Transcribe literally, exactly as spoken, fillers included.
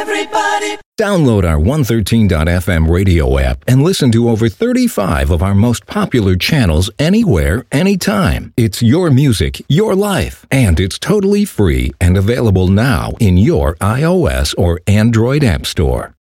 everybody. Download our one thirteen dot f m radio app and listen to over thirty-five of our most popular channels anywhere, anytime. It's your music, your life, and it's totally free and available now in your iOS or Android app store.